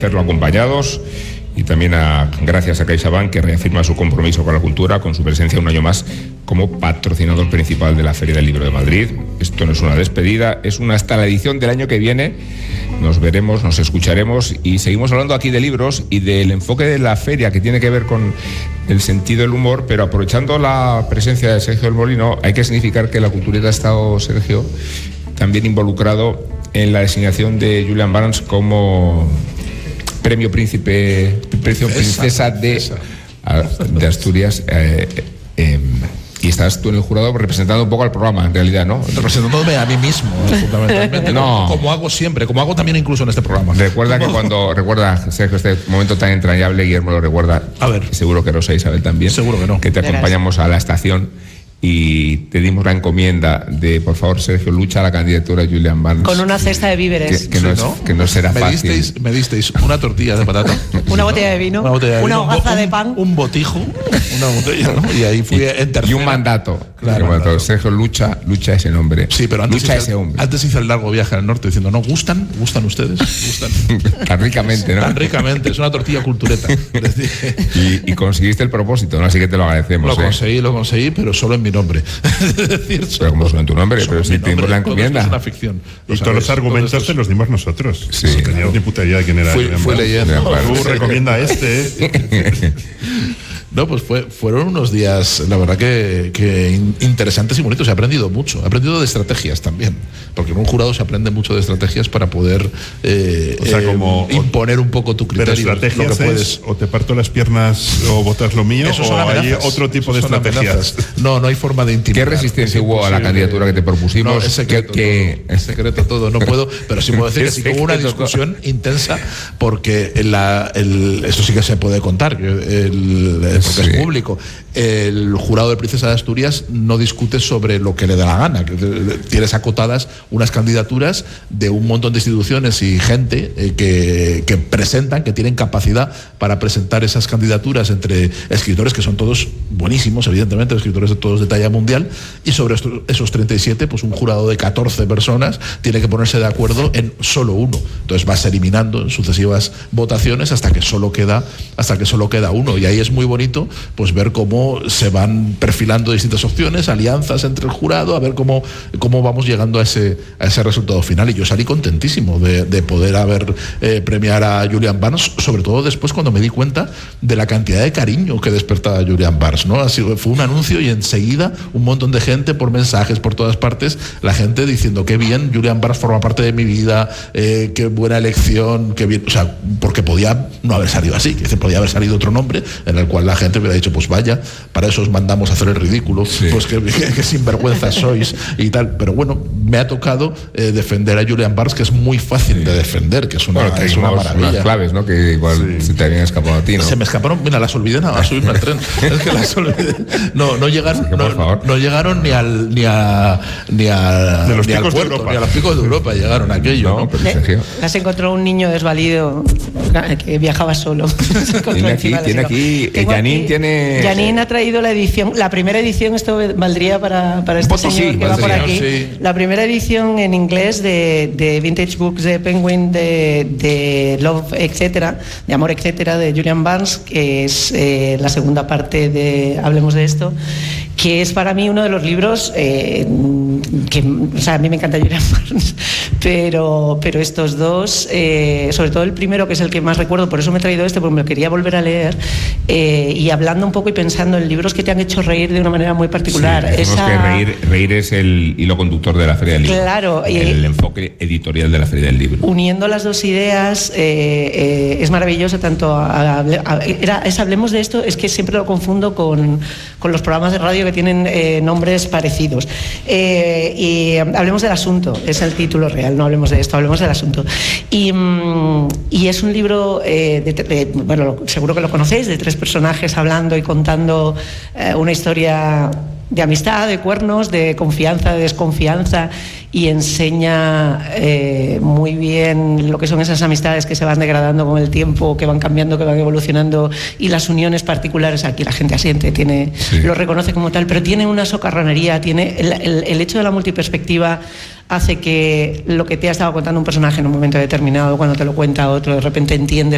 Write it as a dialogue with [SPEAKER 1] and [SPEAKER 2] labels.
[SPEAKER 1] hacerlo acompañados, y también gracias a CaixaBank, que reafirma su compromiso con la cultura con su presencia un año más como patrocinador principal de la Feria del Libro de Madrid. Esto no es una despedida, es una hasta la edición del año que viene. Nos veremos, nos escucharemos y seguimos hablando aquí de libros y del enfoque de la feria, que tiene que ver con el sentido del humor, pero aprovechando la presencia de Sergio del Molino, hay que significar que la cultureta ha estado, Sergio, también involucrado en la designación de Julian Barnes como premio princesa de Asturias, y estás tú en el jurado representando un poco al programa, en realidad, ¿no?
[SPEAKER 2] Representándome a mí mismo, fundamentalmente.
[SPEAKER 1] No.
[SPEAKER 2] Como hago siempre, como hago también incluso en este programa.
[SPEAKER 1] Recuerda que recuerda, Sergio, este momento tan entrañable, Guillermo lo recuerda.
[SPEAKER 2] A ver.
[SPEAKER 1] Seguro que Rosa Isabel también.
[SPEAKER 2] Seguro que no.
[SPEAKER 1] Que te acompañamos a la estación y te dimos la encomienda de, por favor, Sergio, lucha a la candidatura de Julian Barnes.
[SPEAKER 3] Con una cesta de víveres.
[SPEAKER 1] Que no será fácil.
[SPEAKER 2] Me disteis una tortilla de patata,
[SPEAKER 3] una botella de vino, una hogaza de pan,
[SPEAKER 2] un botijo, una botella, ¿no? Y ahí fui en tercera.
[SPEAKER 1] Y un mandato.
[SPEAKER 2] Claro.
[SPEAKER 1] Sergio, lucha ese nombre.
[SPEAKER 2] Sí, pero antes hice el largo viaje al norte diciendo, ¿no? ¿Gustan ustedes? ¿Gustan?
[SPEAKER 1] Tan ricamente, ¿no?
[SPEAKER 2] Tan ricamente, es una tortilla cultureta.
[SPEAKER 1] y conseguiste el propósito, ¿no? Así que te lo agradecemos.
[SPEAKER 2] Lo conseguí, pero solo en mi nombre. Es decir,
[SPEAKER 1] pero como solo en tu nombre, pero si tuvimos la encomienda.
[SPEAKER 2] Es una ficción.
[SPEAKER 4] Y todos los argumentos te los dimos nosotros.
[SPEAKER 1] Sí.
[SPEAKER 4] No teníamos ni puta idea de quién era.
[SPEAKER 2] Fui leyendo.
[SPEAKER 4] Tú recomienda este.
[SPEAKER 2] No, pues fueron unos días, la verdad que interesantes y bonitos. He aprendido mucho, he aprendido de estrategias también, porque en un jurado se aprende mucho de estrategias para poder imponer un poco tu criterio.
[SPEAKER 4] Pero estrategias
[SPEAKER 2] lo que puedes.
[SPEAKER 4] O te parto las piernas o botas lo mío,
[SPEAKER 2] Eso
[SPEAKER 4] o hay otro tipo de estrategias.
[SPEAKER 2] No hay forma de intimidar.
[SPEAKER 1] ¿Qué resistencia hubo a la candidatura que te propusimos?
[SPEAKER 2] No, es secreto todo, no puedo, pero sí puedo decir que sí hubo una discusión intensa, porque esto sí que se puede contar, porque es público. El jurado de Princesa de Asturias no discute sobre lo que le da la gana. Tienes acotadas unas candidaturas de un montón de instituciones y gente que presentan, que tienen capacidad para presentar esas candidaturas, entre escritores que son todos buenísimos, evidentemente, escritores de todos de talla mundial, y sobre esos 37, pues un jurado de 14 personas tiene que ponerse de acuerdo en solo uno. Entonces vas eliminando en sucesivas votaciones hasta que solo queda uno, y ahí es muy bonito pues ver cómo se van perfilando distintas opciones, alianzas entre el jurado, a ver cómo vamos llegando a ese resultado final. Y yo salí contentísimo de poder premiar a Julian Barnes, sobre todo después cuando me di cuenta de la cantidad de cariño que despertaba Julian Barnes, ¿no? Fue un anuncio y enseguida un montón de gente, por mensajes por todas partes, la gente diciendo qué bien, Julian Barnes forma parte de mi vida, qué buena elección, qué bien, o sea, porque podía no haber salido así, podía haber salido otro nombre en el cual la gente hubiera dicho, pues vaya, para eso os mandamos a hacer el ridículo, pues que sinvergüenzas sois y tal. Pero bueno, me ha tocado defender a Julian Barnes, que es muy fácil de defender, que es una maravilla.
[SPEAKER 1] Unas claves, ¿no? Que igual se te habían escapado a ti, ¿no?
[SPEAKER 2] Se me escaparon, mira, las olvidé nada más subirme al tren. Es que las olvidé. No llegaron ni al puerto, ni a los picos de Europa llegaron aquello, ¿no?
[SPEAKER 3] Las encontró un niño desvalido que viajaba solo.
[SPEAKER 1] Tiene aquí
[SPEAKER 3] Janine ha traído la primera edición, esto valdría para este señor que va por aquí. Sí. La primera edición en inglés de Vintage Books de Penguin, de Love, etcétera, de Amor, etcétera, de Julian Barnes, que es la segunda parte de Hablemos de esto, que es para mí uno de los libros a mí me encanta Julian Barnes, pero estos dos, sobre todo el primero, que es el que más recuerdo, por eso me he traído porque me lo quería volver a leer, y hablando un poco y pensando en libros que te han hecho reír de una manera muy particular.
[SPEAKER 1] Que reír es el hilo conductor de la Feria del Libro.
[SPEAKER 3] Claro.
[SPEAKER 1] El enfoque editorial de la Feria del Libro.
[SPEAKER 3] Uniendo las dos ideas, es maravilloso, tanto Hablemos de esto, es que siempre lo confundo con los programas de radio que tienen nombres parecidos. Y Hablemos del asunto, es el título real, no hablemos de esto, hablemos del asunto. Y es un libro, seguro que lo conocéis, de tres personajes hablando y contando una historia de amistad, de cuernos, de confianza, de desconfianza, y enseña muy bien lo que son esas amistades que se van degradando con el tiempo, que van cambiando, que van evolucionando, y las uniones particulares. Aquí la gente asiente, lo reconoce como tal, pero tiene una socarronería, tiene el hecho de la multiperspectiva hace que lo que te ha estado contando un personaje en un momento determinado, cuando te lo cuenta otro, de repente entiendes